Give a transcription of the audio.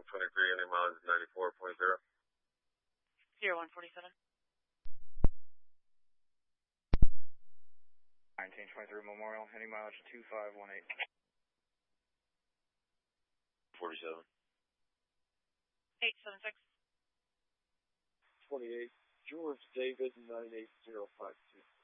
123, any mileage 94.0. 0147. 1923 Memorial, any mileage 2518. 47. 876. 28, George David 98052.